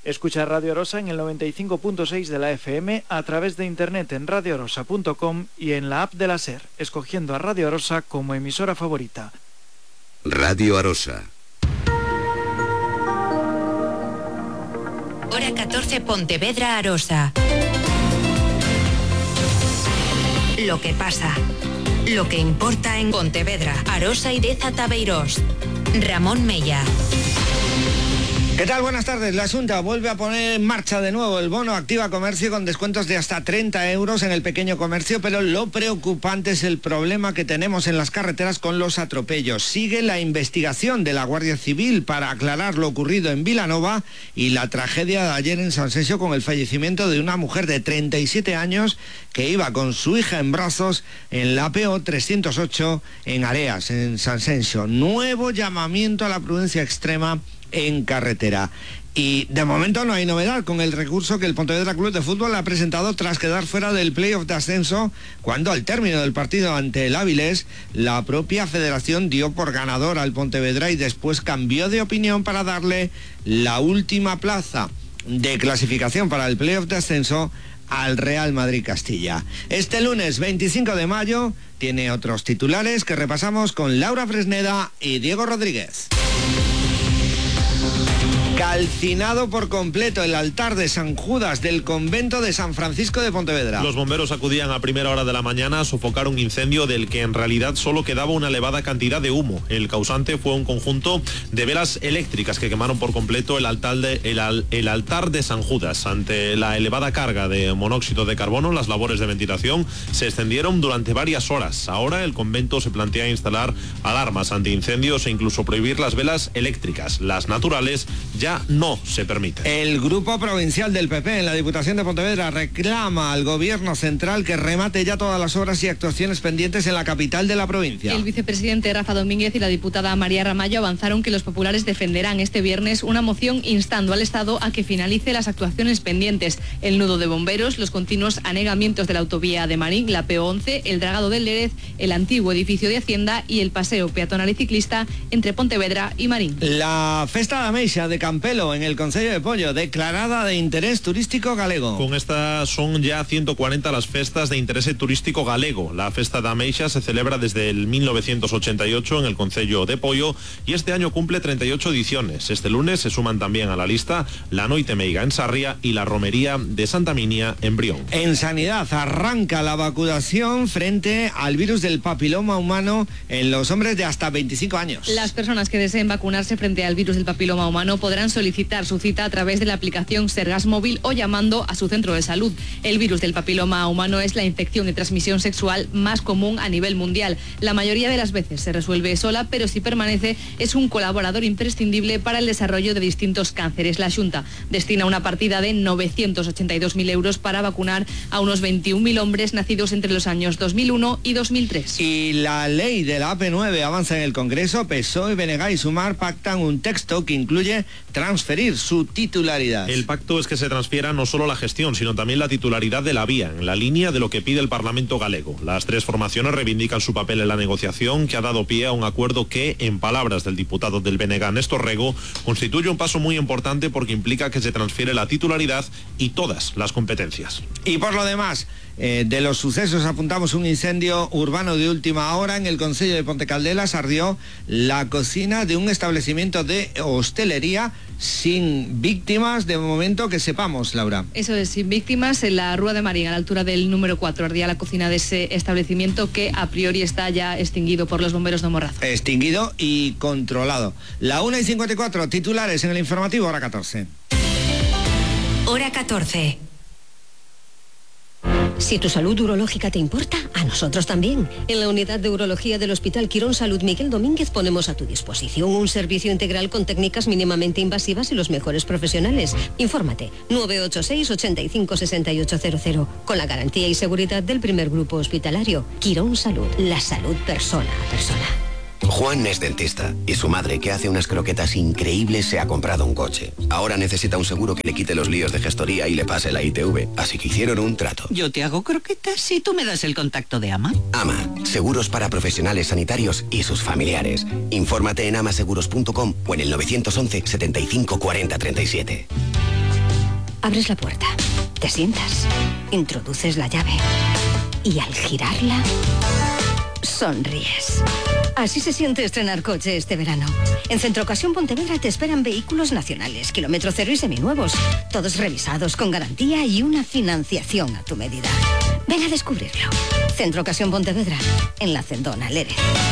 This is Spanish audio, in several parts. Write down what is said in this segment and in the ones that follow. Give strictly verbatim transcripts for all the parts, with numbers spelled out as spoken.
Escucha Radio Arosa en el noventa y cinco punto seis de la F M, a través de internet en radio arosa punto com y en la app de la SER, escogiendo a Radio Arosa como emisora favorita. Radio Arosa. Hora catorce, Pontevedra, Arosa. Lo que pasa, lo que importa en Pontevedra, Arosa y Deza Tabeirós. Ramón Mella. ¿Qué tal? Buenas tardes. La Xunta vuelve a poner en marcha de nuevo el bono Activa Comercio con descuentos de hasta treinta euros en el pequeño comercio, pero lo preocupante es el problema que tenemos en las carreteras con los atropellos. Sigue la investigación de la Guardia Civil para aclarar lo ocurrido en Vilanova y la tragedia de ayer en Sanxenxo con el fallecimiento de una mujer de treinta y siete años que iba con su hija en brazos en la P O trescientos ocho en Areas, en Sanxenxo. Nuevo llamamiento a la prudencia extrema en carretera. Y de momento no hay novedad con el recurso que el Pontevedra Club de Fútbol ha presentado tras quedar fuera del playoff de ascenso, cuando al término del partido ante el Áviles, la propia federación dio por ganador al Pontevedra y después cambió de opinión para darle la última plaza de clasificación para el playoff de ascenso al Real Madrid Castilla. Este lunes veinticinco de mayo tiene otros titulares que repasamos con Laura Fresneda y Diego Rodríguez. Calcinado por completo el altar de San Judas del convento de San Francisco de Pontevedra. Los bomberos acudían a primera hora de la mañana a sofocar un incendio del que en realidad solo quedaba una elevada cantidad de humo. El causante fue un conjunto de velas eléctricas que quemaron por completo el altar de, el, el altar de San Judas. Ante la elevada carga de monóxido de carbono, las labores de ventilación se extendieron durante varias horas. Ahora el convento se plantea instalar alarmas antiincendios e incluso prohibir las velas eléctricas. Las naturales ya no se permite. El Grupo Provincial del P P en la Diputación de Pontevedra reclama al Gobierno Central que remate ya todas las obras y actuaciones pendientes en la capital de la provincia. El vicepresidente Rafa Domínguez y la diputada María Ramallo avanzaron que los populares defenderán este viernes una moción instando al Estado a que finalice las actuaciones pendientes: el nudo de bomberos, los continuos anegamientos de la autovía de Marín, la P O once, el dragado del Lérez, el antiguo edificio de Hacienda y el paseo peatonal y ciclista entre Pontevedra y Marín. La Festa da Meixa de Campelo en el Concello de Pollo, declarada de interés turístico galego. Con esta son ya ciento cuarenta las festas de interés turístico galego. La Festa da Meixa se celebra desde el mil novecientos ochenta y ocho en el Concello de Pollo y este año cumple treinta y ocho ediciones. Este lunes se suman también a la lista la Noite Meiga en Sarria y la Romería de Santa Minia en Brión. En sanidad arranca la vacunación frente al virus del papiloma humano en los hombres de hasta veinticinco años. Las personas que deseen vacunarse frente al virus del papiloma humano podrán solicitar su cita a través de la aplicación Sergas Móvil o llamando a su centro de salud. El virus del papiloma humano es la infección de transmisión sexual más común a nivel mundial. La mayoría de las veces se resuelve sola, pero si permanece es un colaborador imprescindible para el desarrollo de distintos cánceres. La Xunta destina una partida de novecientos ochenta y dos mil euros para vacunar a unos veintiún mil hombres nacidos entre los años dos mil uno y dos mil tres. Y la ley de la A P nueve avanza en el Congreso. P S O E, B N G y Sumar pactan un texto que incluye transferir su titularidad. El pacto es que se transfiera no solo la gestión, sino también la titularidad de la vía, en la línea de lo que pide el Parlamento galego. Las tres formaciones reivindican su papel en la negociación, que ha dado pie a un acuerdo que, en palabras del diputado del B N G, Néstor Rego, constituye un paso muy importante porque implica que se transfiere la titularidad y todas las competencias. Y por lo demás, eh, de los sucesos apuntamos un incendio urbano de última hora en el concello de Pontecaldelas. Ardió la cocina de un establecimiento de hostelería sin víctimas de momento que sepamos, Laura. Eso es, sin víctimas. En la Rúa de Marín, a la altura del número cuatro, ardía la cocina de ese establecimiento que a priori está ya extinguido por los bomberos de Morrazo. Extinguido y controlado. La una y cincuenta y cuatro, titulares en el informativo, hora catorce. Hora catorce. Si tu salud urológica te importa, a nosotros también. En la unidad de urología del Hospital Quirón Salud Miguel Domínguez ponemos a tu disposición un servicio integral con técnicas mínimamente invasivas y los mejores profesionales. Infórmate, nueve ocho seis, ochenta y cinco, sesenta y ocho cero cero, con la garantía y seguridad del primer grupo hospitalario. Quirón Salud, la salud persona a persona. Juan es dentista y su madre, que hace unas croquetas increíbles, se ha comprado un coche. Ahora necesita un seguro que le quite los líos de gestoría y le pase la I T V, así que hicieron un trato. Yo te hago croquetas y tú me das el contacto de Ama. Ama, seguros para profesionales sanitarios y sus familiares. Infórmate en amaseguros punto com o en el nueve once, setenta y cinco, cuarenta, treinta y siete. Abres la puerta, te sientas, introduces la llave y al girarla, sonríes. Así se siente estrenar coche este verano. En Centro Ocasión Pontevedra te esperan vehículos nacionales, kilómetro cero y seminuevos, todos revisados con garantía y una financiación a tu medida. Ven a descubrirlo. Centro Ocasión Pontevedra, en la Cendona, Lérez.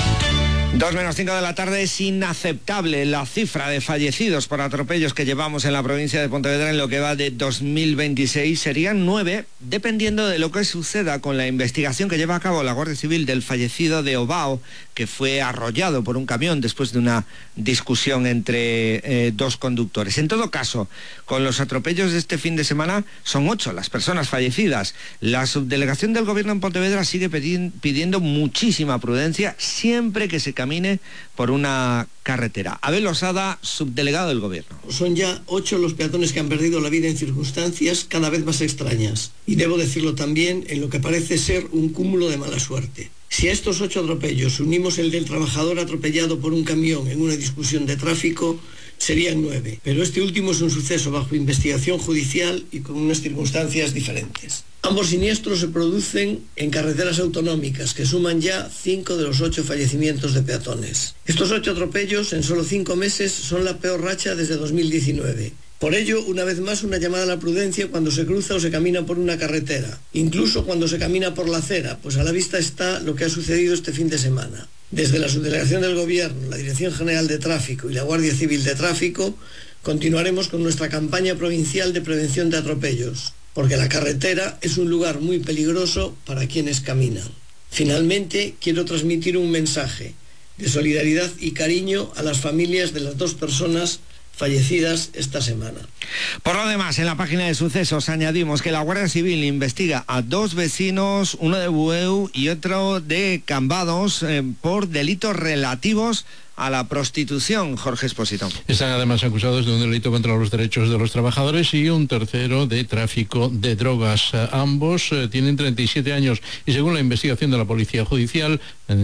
Dos menos cinco de la tarde. Es inaceptable la cifra de fallecidos por atropellos que llevamos en la provincia de Pontevedra en lo que va de dos mil veintiséis. Serían nueve, dependiendo de lo que suceda con la investigación que lleva a cabo la Guardia Civil del fallecido de Obao, que fue arrollado por un camión después de una discusión entre eh, dos conductores. En todo caso, con los atropellos de este fin de semana, son ocho las personas fallecidas. La subdelegación del Gobierno en Pontevedra sigue pidiendo muchísima prudencia siempre que se camine por una carretera. Abel Osada, subdelegado del Gobierno. Son ya ocho los peatones que han perdido la vida en circunstancias cada vez más extrañas. Y debo decirlo también en lo que parece ser un cúmulo de mala suerte. Si a estos ocho atropellos unimos el del trabajador atropellado por un camión en una discusión de tráfico, serían nueve. Pero este último es un suceso bajo investigación judicial y con unas circunstancias diferentes. Ambos siniestros se producen en carreteras autonómicas que suman ya cinco de los ocho fallecimientos de peatones. Estos ocho atropellos en solo cinco meses son la peor racha desde dos mil diecinueve. Por ello, una vez más, una llamada a la prudencia cuando se cruza o se camina por una carretera, incluso cuando se camina por la acera, pues a la vista está lo que ha sucedido este fin de semana. Desde la Subdelegación del Gobierno, la Dirección General de Tráfico y la Guardia Civil de Tráfico, continuaremos con nuestra campaña provincial de prevención de atropellos, porque la carretera es un lugar muy peligroso para quienes caminan. Finalmente, quiero transmitir un mensaje de solidaridad y cariño a las familias de las dos personas fallecidas esta semana. Por lo demás, en la página de sucesos añadimos que la Guardia Civil investiga a dos vecinos, uno de Bueu y otro de Cambados, eh, por delitos relativos a la prostitución. Jorge Expósito. Están además acusados de un delito contra los derechos de los trabajadores y un tercero de tráfico de drogas. Ambos eh, tienen treinta y siete años y según la investigación de la Policía Judicial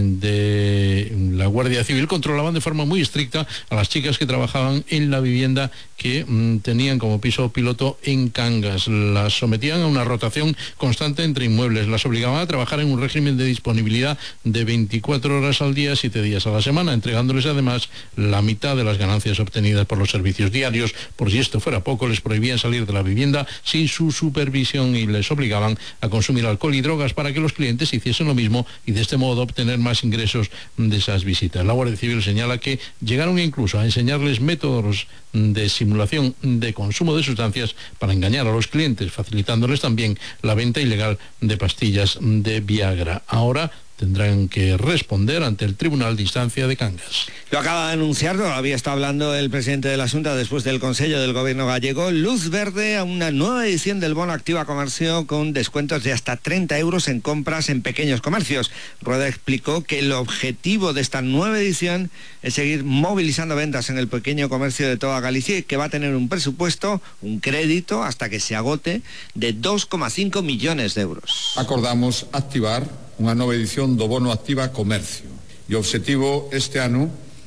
de la Guardia Civil controlaban de forma muy estricta a las chicas que trabajaban en la vivienda que mm, tenían como piso piloto en Cangas. Las sometían a una rotación constante entre inmuebles, las obligaban a trabajar en un régimen de disponibilidad de veinticuatro horas al día, siete días a la semana, entregándoles además la mitad de las ganancias obtenidas por los servicios diarios. Por si esto fuera poco, les prohibían salir de la vivienda sin su supervisión y les obligaban a consumir alcohol y drogas para que los clientes hiciesen lo mismo y de este modo obtener más ingresos de esas visitas. La Guardia Civil señala que llegaron incluso a enseñarles métodos de simulación de consumo de sustancias para engañar a los clientes, facilitándoles también la venta ilegal de pastillas de Viagra. Ahora tendrán que responder ante el Tribunal de Instancia de Cangas. Lo acaba de anunciar, todavía está hablando el presidente de la Junta después del Consejo del Gobierno gallego, luz verde a una nueva edición del Bono Activa Comercio con descuentos de hasta treinta euros en compras en pequeños comercios. Rueda explicó que el objetivo de esta nueva edición es seguir movilizando ventas en el pequeño comercio de toda Galicia y que va a tener un presupuesto, un crédito, hasta que se agote, de dos coma cinco millones de euros. Acordamos activar unha nova edición do Bono Activa Comercio e o obxectivo este ano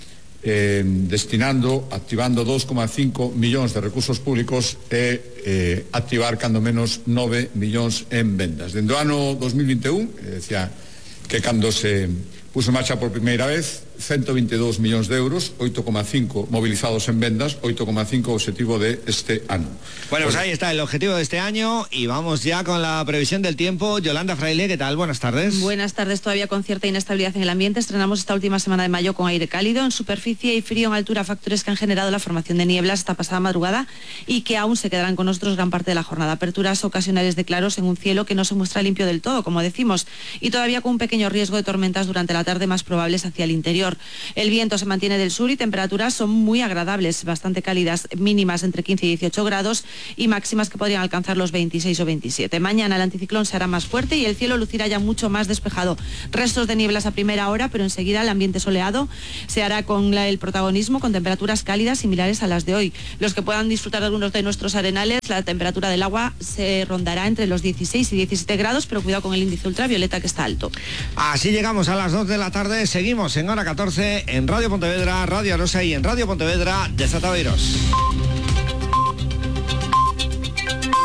eh, destinando, activando dos coma cinco millóns de recursos públicos e eh, activar cando menos nove millóns en vendas. Dende o ano dos mil vinte e un, eh, decía que cando se puso en marcha por primeira vez, ciento veintidós millóns de euros, ocho coma cinco movilizados en vendas, ocho coma cinco objetivo de este año. Bueno, pues ahí está el objetivo de este año y vamos ya con la previsión del tiempo. Yolanda Fraile, ¿qué tal? Buenas tardes. Buenas tardes, todavía con cierta inestabilidad en el ambiente. Estrenamos esta última semana de mayo con aire cálido, en superficie y frío en altura, factores que han generado la formación de nieblas esta pasada madrugada y que aún se quedarán con nosotros gran parte de la jornada. Aperturas ocasionales de claros en un cielo que no se muestra limpio del todo, como decimos, y todavía con un pequeño riesgo de tormentas durante la tarde, más probables hacia el interior. El viento se mantiene del sur y temperaturas son muy agradables, bastante cálidas, mínimas entre quince y dieciocho grados y máximas que podrían alcanzar los veintiséis o veintisiete. Mañana el anticiclón será más fuerte y el cielo lucirá ya mucho más despejado. Restos de nieblas a primera hora, pero enseguida el ambiente soleado se hará con la, el protagonismo, con temperaturas cálidas similares a las de hoy. Los que puedan disfrutar de algunos de nuestros arenales, la temperatura del agua se rondará entre los dieciséis y diecisiete grados, pero cuidado con el índice ultravioleta que está alto. Así llegamos a las dos de la tarde. Seguimos en hora catorce en Radio Pontevedra, Radio Arosa y en Radio Pontevedra de Zata Beiros.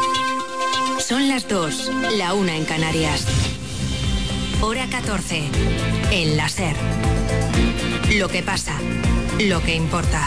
las dos, la una en Canarias. Hora catorce, en la SER. Lo que pasa, lo que importa.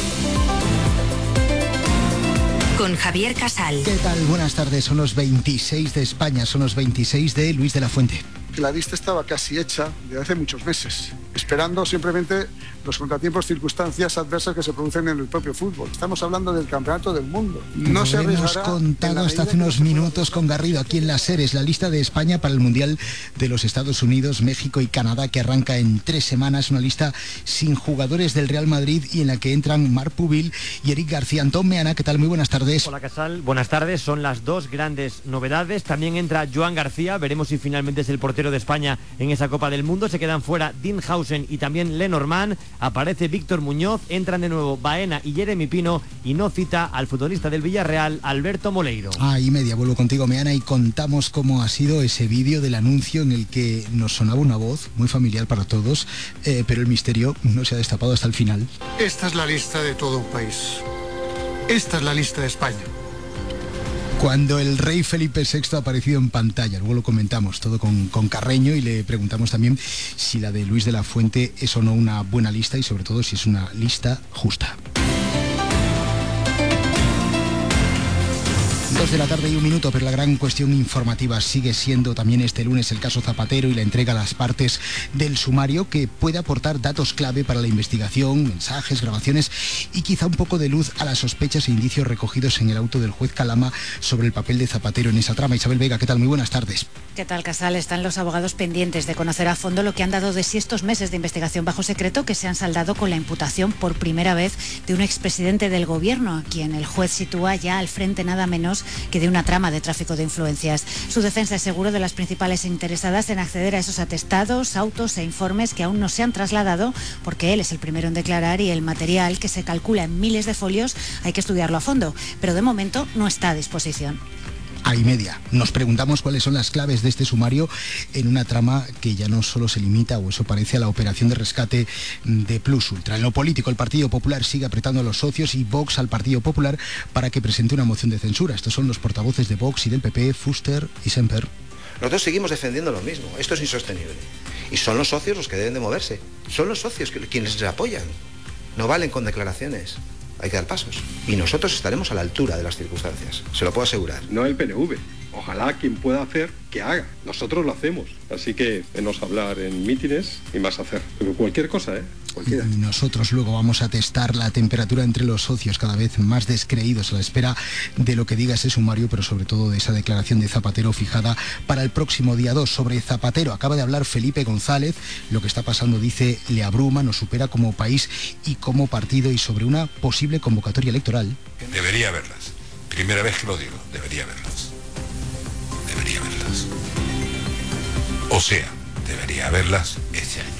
Con Javier Casal. ¿Qué tal? Buenas tardes. Son los veintiséis de España, son los veintiséis de Luis de la Fuente. La lista estaba casi hecha desde hace muchos meses, esperando simplemente los contratiempos, circunstancias adversas que se producen en el propio fútbol. Estamos hablando del campeonato del mundo. No se arriesgará. Hemos contado hasta hace unos minutos con Garrido aquí en la SER. Es la lista de España para el Mundial de los Estados Unidos, México y Canadá, que arranca en tres semanas. Una lista sin jugadores del Real Madrid y en la que entran Marc Pubil y Eric García. Antón Meana, ¿qué tal? Muy buenas tardes. Hola, Casal. Buenas tardes. Son las dos grandes novedades. También entra Joan García. Veremos si finalmente es el portero de España en esa Copa del Mundo. Se quedan fuera Dinhausen y también Lenormand. Aparece Víctor Muñoz. Entran de nuevo Baena y Jeremy Pino, y no cita al futbolista del Villarreal, Alberto Moleiro. Ah, y media, vuelvo contigo, Meana, y contamos cómo ha sido ese vídeo del anuncio en el que nos sonaba una voz muy familiar para todos, eh, pero el misterio no se ha destapado hasta el final. Esta es la lista de todo un país. Esta es la lista de España. Cuando el rey Felipe sexto ha aparecido en pantalla, luego lo comentamos todo con, con Carreño y le preguntamos también si la de Luis de la Fuente es o no una buena lista y sobre todo si es una lista justa. Dos de la tarde y un minuto, pero la gran cuestión informativa sigue siendo también este lunes el caso Zapatero y la entrega a las partes del sumario, que puede aportar datos clave para la investigación, mensajes, grabaciones y quizá un poco de luz a las sospechas e indicios recogidos en el auto del juez Calama sobre el papel de Zapatero en esa trama. Isabel Vega, ¿qué tal? Muy buenas tardes. ¿Qué tal, Casal? Están los abogados pendientes de conocer a fondo lo que han dado de sí estos meses de investigación bajo secreto, que se han saldado con la imputación por primera vez de un expresidente del gobierno, a quien el juez sitúa ya al frente nada menos que de una trama de tráfico de influencias. Su defensa es seguro de las principales interesadas en acceder a esos atestados, autos e informes que aún no se han trasladado, porque él es el primero en declarar y el material, que se calcula en miles de folios, hay que estudiarlo a fondo, pero de momento no está a disposición. A y media. Nos preguntamos cuáles son las claves de este sumario en una trama que ya no solo se limita, o eso parece, a la operación de rescate de Plus Ultra. En lo político, el Partido Popular sigue apretando a los socios y Vox al Partido Popular para que presente una moción de censura. Estos son los portavoces de Vox y del P P, Fuster y Semper. Nosotros seguimos defendiendo lo mismo. Esto es insostenible. Y son los socios los que deben de moverse. Son los socios quienes les apoyan. No valen con declaraciones. Hay que dar pasos. Y nosotros estaremos a la altura de las circunstancias. Se lo puedo asegurar. No el P N V. Ojalá quien pueda hacer, que haga. Nosotros lo hacemos. Así que menos hablar en mítines y más hacer. Pero cualquier cosa, ¿eh? Cualquiera. Y nosotros luego vamos a testar la temperatura entre los socios, cada vez más descreídos a la espera de lo que diga ese sumario, pero sobre todo de esa declaración de Zapatero fijada para el próximo día dos. Sobre Zapatero acaba de hablar Felipe González. Lo que está pasando, dice, le abruma, nos supera como país y como partido, y sobre una posible convocatoria electoral. Debería haberlas. Primera vez que lo digo, debería haberlas. Debería haberlas. O sea, debería haberlas este año.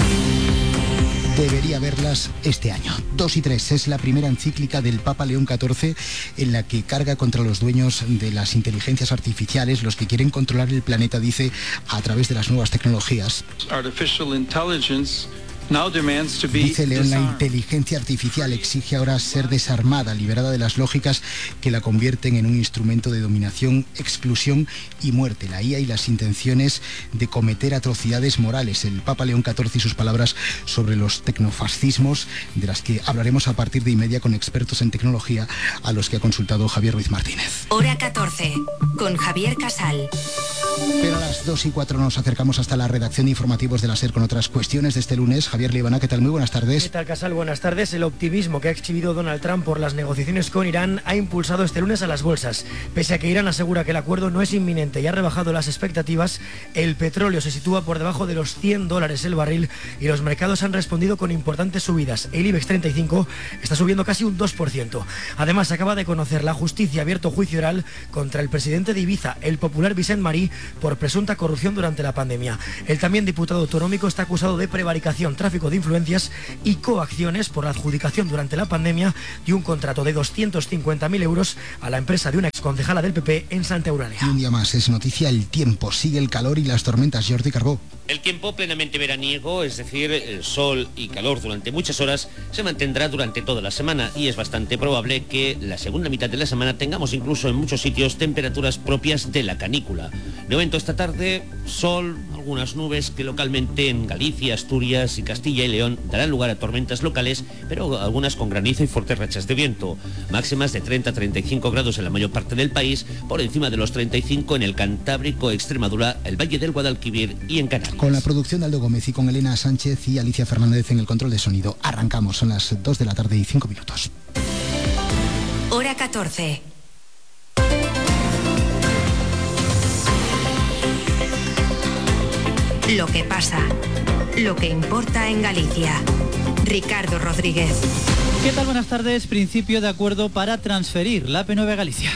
Debería verlas este año. dos y tres es la primera encíclica del Papa León catorce en la que carga contra los dueños de las inteligencias artificiales, los que quieren controlar el planeta, dice, a través de las nuevas tecnologías. Artificial intelligence Dice León, la inteligencia artificial exige ahora ser desarmada, liberada de las lógicas que la convierten en un instrumento de dominación, exclusión y muerte. La I A y las intenciones de cometer atrocidades morales. El Papa León catorce y sus palabras sobre los tecnofascismos, de las que hablaremos a partir de y media con expertos en tecnología, a los que ha consultado Javier Ruiz Martínez. Hora catorce, con Javier Casal. Pero a las dos y cuatro nos acercamos hasta la redacción de informativos de la SER con otras cuestiones de este lunes. Javier Líbana, ¿qué tal? Muy buenas tardes. ¿Qué tal, Casal? Buenas tardes. El optimismo que ha exhibido Donald Trump por las negociaciones con Irán ha impulsado este lunes a las bolsas. Pese a que Irán asegura que el acuerdo no es inminente y ha rebajado las expectativas, el petróleo se sitúa por debajo de los cien dólares el barril y los mercados han respondido con importantes subidas. El IBEX treinta y cinco está subiendo casi un dos por ciento. Además, acaba de conocer la justicia abierto juicio oral contra el presidente de Ibiza, el popular Vicent Marí, por presunta corrupción durante la pandemia. El también diputado autonómico está acusado de prevaricación, tráfico de influencias y coacciones por la adjudicación durante la pandemia de un contrato de doscientos cincuenta mil euros a la empresa de una exconcejala del P P en Santa Eulalia. Y un día más es noticia el tiempo, sigue el calor y las tormentas. Jordi Carbó. El tiempo plenamente veraniego, es decir, el sol y calor durante muchas horas, se mantendrá durante toda la semana y es bastante probable que la segunda mitad de la semana tengamos incluso en muchos sitios temperaturas propias de la canícula. De momento esta tarde, sol, algunas nubes que localmente en Galicia, Asturias y Castilla y León darán lugar a tormentas locales, pero algunas con granizo y fuertes rachas de viento. Máximas de treinta a treinta y cinco grados en la mayor parte del país, por encima de los treinta y cinco en el Cantábrico, Extremadura, el Valle del Guadalquivir y en Canarias. Con la producción de Aldo Gómez y con Elena Sánchez y Alicia Fernández en el control de sonido. Arrancamos, son las dos de la tarde y cinco minutos. Hora catorce. Lo que pasa, lo que importa en Galicia. Ricardo Rodríguez. ¿Qué tal? Buenas tardes. Principio de acuerdo para transferir la A P nueve a Galicia.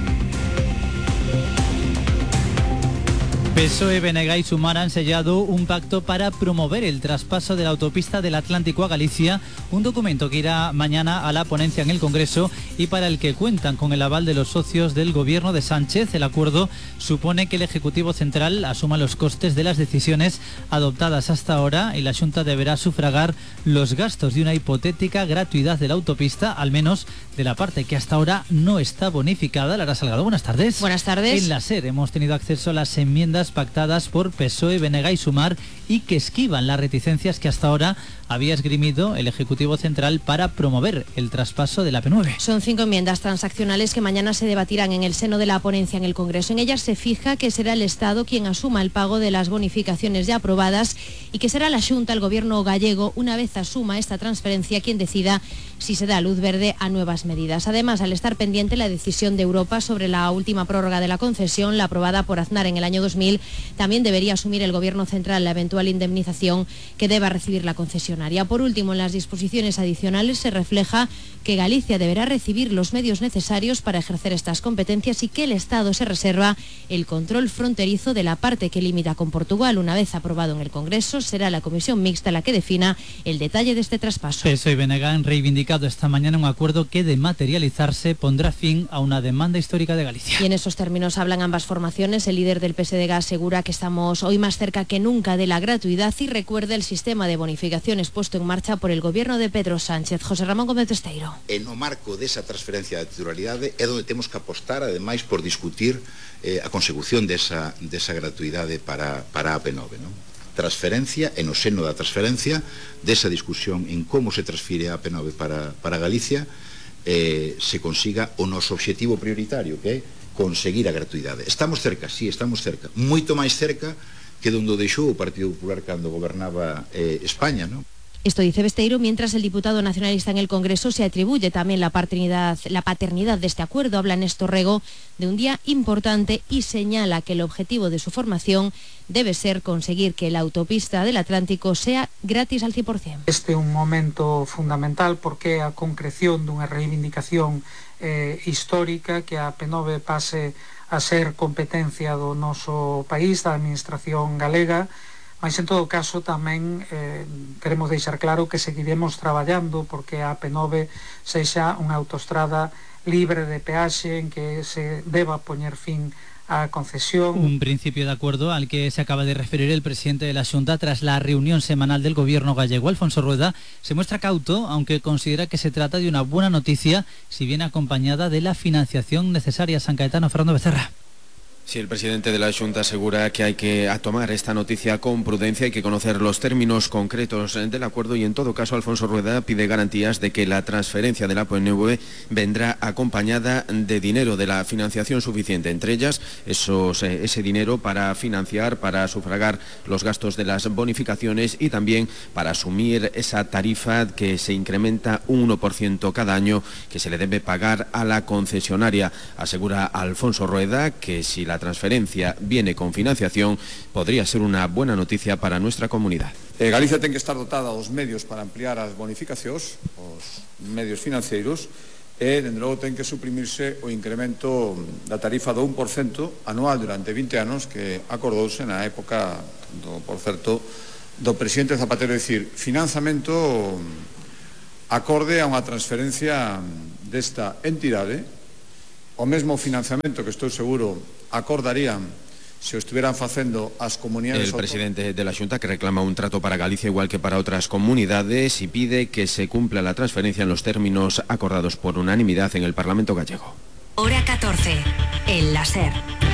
P S O E, B N G y Sumar han sellado un pacto para promover el traspaso de la autopista del Atlántico a Galicia, un documento que irá mañana a la ponencia en el Congreso y para el que cuentan con el aval de los socios del gobierno de Sánchez. El acuerdo supone que el Ejecutivo Central asuma los costes de las decisiones adoptadas hasta ahora y la Xunta deberá sufragar los gastos de una hipotética gratuidad de la autopista, al menos de la parte que hasta ahora no está bonificada. Lara Salgado, buenas tardes. Buenas tardes. En la SER hemos tenido acceso a las enmiendas pactadas por P S O E, B N G y Sumar y que esquivan las reticencias que hasta ahora había esgrimido el Ejecutivo Central para promover el traspaso de la A P nueve. Son cinco enmiendas transaccionales que mañana se debatirán en el seno de la ponencia en el Congreso. En ellas se fija que será el Estado quien asuma el pago de las bonificaciones ya aprobadas y que será la Xunta, el Gobierno gallego, una vez asuma esta transferencia, quien decida si se da luz verde a nuevas medidas. Además, al estar pendiente la decisión de Europa sobre la última prórroga de la concesión, la aprobada por Aznar en el año dos mil, también debería asumir el Gobierno Central la eventual indemnización que deba recibir la concesionaria. Por último, en las disposiciones adicionales se refleja que Galicia deberá recibir los medios necesarios para ejercer estas competencias y que el Estado se reserva el control fronterizo de la parte que limita con Portugal. Una vez aprobado en el Congreso, será la Comisión Mixta la que defina el detalle de este traspaso. P S O E y B N G han reivindicado esta mañana un acuerdo que, de materializarse, pondrá fin a una demanda histórica de Galicia. Y en esos términos hablan ambas formaciones. El líder del P S D G asegura que estamos hoy más cerca que nunca de la gratuidad y recuerda el sistema de bonificaciones puesto en marcha por el Gobierno de Pedro Sánchez. José Ramón Gómez Testeiro. E no marco desa transferencia de titularidade é onde temos que apostar, ademais, por discutir eh, a consecución desa, desa gratuidade para, para a A P nove, non? Transferencia, e no seno da transferencia, desa discusión en como se transfire a A P nove para, para Galicia, eh, se consiga o noso obxectivo prioritario, que é conseguir a gratuidade. Estamos cerca, sí, estamos cerca, moito máis cerca que donde o deixou o Partido Popular cando gobernaba eh, España, non? Esto dice Besteiro, mientras el diputado nacionalista en el Congreso se atribuye también la paternidad, la paternidad de este acuerdo. Habla Néstor Rego de un día importante y señala que el objetivo de su formación debe ser conseguir que la autopista del Atlántico sea gratis al cien por cien. Este é un momento fundamental porque a concreción dunha reivindicación eh, histórica que a A P nove pase a ser competencia do noso país, da administración galega. Mas, en todo caso, tamén eh, queremos deixar claro que seguiremos traballando porque a A P nove sexa unha autoestrada libre de peaxe en que se deba poñer fin a concesión. Un principio de acuerdo al que se acaba de referir el presidente de la Xunta tras la reunión semanal del Gobierno gallego. Alfonso Rueda se muestra cauto, aunque considera que se trata de una buena noticia si viene acompañada de la financiación necesaria. San Caetano, Fernando Becerra. Sí, el presidente de la Xunta asegura que hay que tomar esta noticia con prudencia, hay que conocer los términos concretos del acuerdo y, en todo caso, Alfonso Rueda pide garantías de que la transferencia de la A P nueve vendrá acompañada de dinero, de la financiación suficiente, entre ellas esos, ese dinero para financiar, para sufragar los gastos de las bonificaciones y también para asumir esa tarifa que se incrementa un uno por ciento cada año que se le debe pagar a la concesionaria. Asegura Alfonso Rueda que si la La transferencia viene con financiación, podría ser una buena noticia para nuestra comunidad. Eh, Galicia ten que estar dotada dos medios para ampliar as bonificacións, os medios financeiros, e, dende logo, ten que suprimirse o incremento da tarifa do un por cento anual durante vinte anos que acordouse na época, do, por certo, do presidente Zapatero, dicir, financiamento acorde a unha transferencia desta entidade, o mesmo financiamento que estou seguro acordarían se o estuvieran facendo as comunidades. El presidente de la Xunta, que reclama un trato para Galicia igual que para otras comunidades, y pide que se cumpla la transferencia en los términos acordados por unanimidad en el Parlamento gallego. Hora catorce, el láser.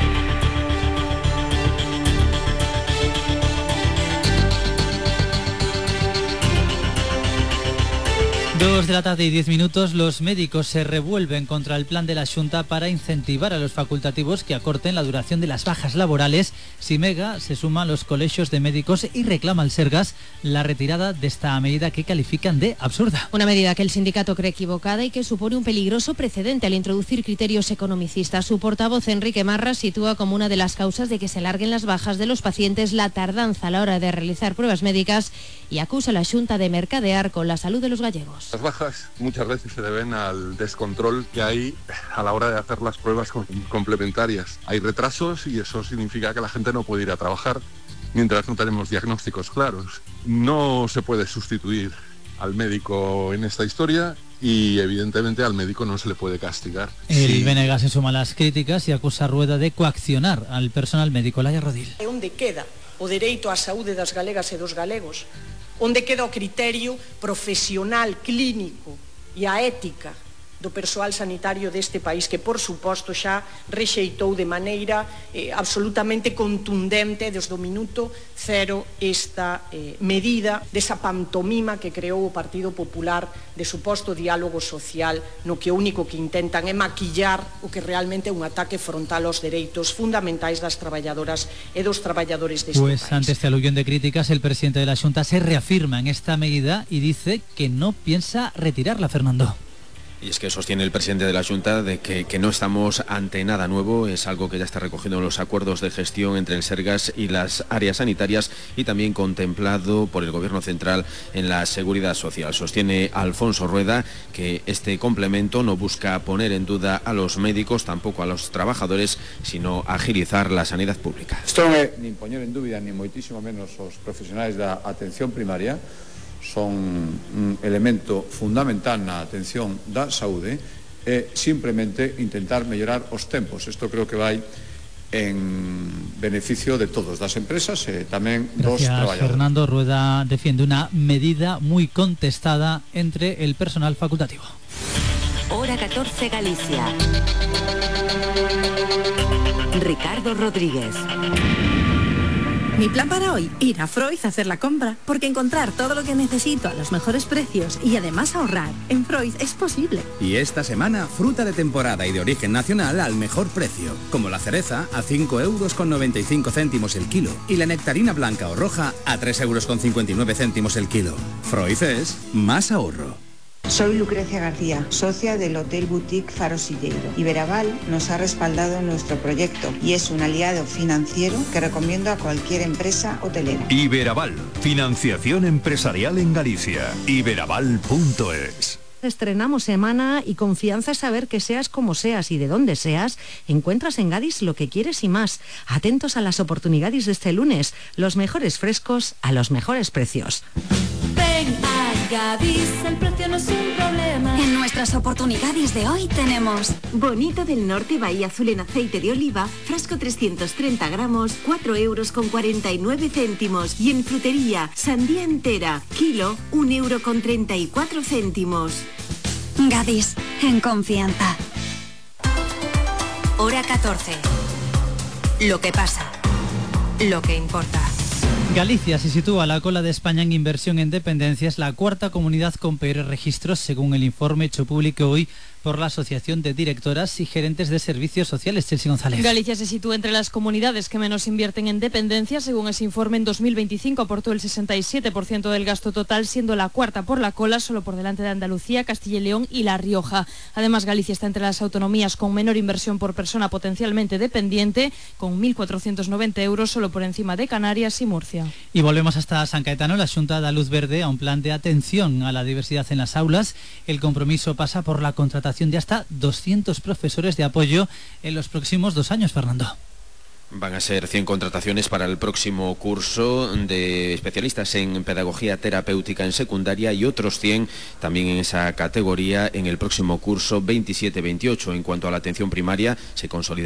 Dos de la tarde y diez minutos, los médicos se revuelven contra el plan de la Xunta para incentivar a los facultativos que acorten la duración de las bajas laborales. Simega se suma a los colegios de médicos y reclama al Sergas la retirada de esta medida que califican de absurda. Una medida que el sindicato cree equivocada y que supone un peligroso precedente al introducir criterios economicistas. Su portavoz, Enrique Marras, sitúa como una de las causas de que se alarguen las bajas de los pacientes la tardanza a la hora de realizar pruebas médicas y acusa a la Xunta de mercadear con la salud de los gallegos. Las bajas muchas veces se deben al descontrol que hay a la hora de hacer las pruebas complementarias. Hay retrasos y eso significa que la gente no puede ir a trabajar mientras no tenemos diagnósticos claros. No se puede sustituir al médico en esta historia y evidentemente al médico no se le puede castigar. El sí. B N G se suma a las críticas y acusa a Rueda de coaccionar al personal médico. Laia Rodil. Onde queda o dereito á saúde das galegas e dos galegos? Onde queda o criterio profesional, clínico e a ética do persoal sanitario deste país, que por suposto xa rexeitou de maneira eh, absolutamente contundente desde o minuto cero esta eh, medida desa pantomima que creou o Partido Popular de suposto diálogo social, no que o único que intentan é maquillar o que realmente é un ataque frontal aos dereitos fundamentais das traballadoras e dos traballadores deste pues, país. Pues ante este aluvión de críticas, el presidente de la Xunta se reafirma en esta medida y dice que no piensa retirarla, Fernando. Y es que sostiene el presidente de la Xunta de que, que no estamos ante nada nuevo, es algo que ya está recogido en los acuerdos de gestión entre el Sergas y las áreas sanitarias y también contemplado por el Gobierno central en la seguridad social. Sostiene Alfonso Rueda que este complemento no busca poner en duda a los médicos, tampoco a los trabajadores, sino agilizar la sanidad pública. Isto non é nin poñer en dúbida, ni moitísimo menos os profesionais da atención primaria, son un elemento fundamental na atención da saúde e simplemente intentar mellorar os tempos. Isto creo que vai en beneficio de todos, das empresas e tamén dos traballadores. Fernando. Rueda defiende una medida muy contestada entre el personal facultativo. Hora catorce, Galicia. Ricardo Rodríguez. Mi plan para hoy, ir a Freud a hacer la compra, porque encontrar todo lo que necesito a los mejores precios y además ahorrar en Freud es posible. Y esta semana, fruta de temporada y de origen nacional al mejor precio, como la cereza a cinco euros con noventa y cinco céntimos el kilo y la nectarina blanca o roja a tres euros con cincuenta y nueve céntimos el kilo. Freud es más ahorro. Soy Lucrecia García, socia del Hotel Boutique Faro Silleiro. Iberaval nos ha respaldado en nuestro proyecto y es un aliado financiero que recomiendo a cualquier empresa hotelera. Iberaval, financiación empresarial en Galicia. iberaval punto es. Estrenamos semana y confianza es saber que seas como seas y de donde seas, encuentras en Gadis lo que quieres y más. Atentos a las oportunidades de este lunes, los mejores frescos a los mejores precios. Ven a Gadis, el precio no es un problema. En nuestras oportunidades de hoy tenemos Bonito del Norte Bahía Azul en aceite de oliva, frasco trescientos treinta gramos, cuatro euros con cuarenta y nueve céntimos. Y en frutería, sandía entera, kilo, un euro con treinta y cuatro céntimos. Gadis, en confianza. Hora catorce. Lo que pasa. Lo que importa. Galicia se sitúa a la cola de España en inversión en dependencia. Es la cuarta comunidad con peores registros, según el informe hecho público hoy por la Asociación de Directoras y Gerentes de Servicios Sociales. Chelsea González. Galicia se sitúa entre las comunidades que menos invierten en dependencia. Según ese informe, en dos mil veinticinco aportó el sesenta y siete por ciento del gasto total, siendo la cuarta por la cola, solo por delante de Andalucía, Castilla y León y La Rioja. Además, Galicia está entre las autonomías con menor inversión por persona potencialmente dependiente, con mil cuatrocientos noventa euros, solo por encima de Canarias y Murcia. Y volvemos hasta San Caetano. La Xunta da luz verde a un plan de atención a la diversidad en las aulas. El compromiso pasa por la contratación contratación de hasta doscientos profesores de apoyo en los próximos dos años, Fernando. Van a ser cien contrataciones para el próximo curso de especialistas en pedagogía terapéutica en secundaria y otros cien también en esa categoría en el próximo curso veintisiete veintiocho. En cuanto a la atención primaria, se consolida